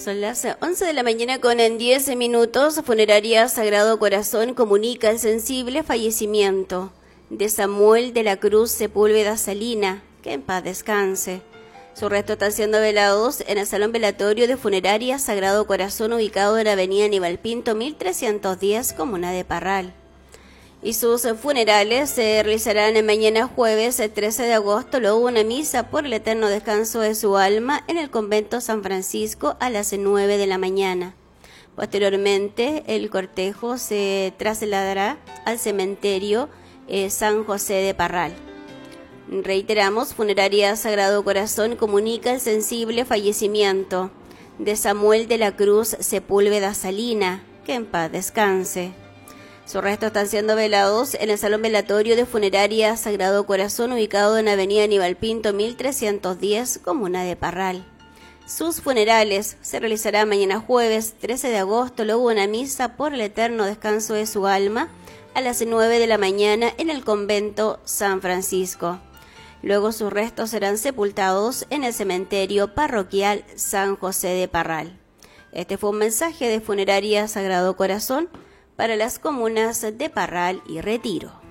Son las 11 de la mañana con 10 minutos. Funeraria Sagrado Corazón comunica el sensible fallecimiento de Samuel de la Cruz Sepúlveda Salina, que en paz descanse. Sus restos están siendo velados en el Salón Velatorio de Funeraria Sagrado Corazón, ubicado en la avenida Aníbal Pinto, 1310, comuna de Parral. Y sus funerales se realizarán mañana jueves 13 de agosto, luego una misa por el eterno descanso de su alma en el convento San Francisco a las 9 de la mañana. Posteriormente, el cortejo se trasladará al cementerio San José de Parral. Reiteramos, Funeraria Sagrado Corazón comunica el sensible fallecimiento de Samuel de la Cruz Sepúlveda Salina, que en paz descanse. Sus restos están siendo velados en el Salón Velatorio de Funeraria Sagrado Corazón, ubicado en Avenida Aníbal Pinto, 1310, comuna de Parral. Sus funerales se realizarán mañana jueves 13 de agosto, luego una misa por el eterno descanso de su alma a las 9 de la mañana en el convento San Francisco. Luego sus restos serán sepultados en el cementerio parroquial San José de Parral. Este fue un mensaje de Funeraria Sagrado Corazón para las comunas de Parral y Retiro.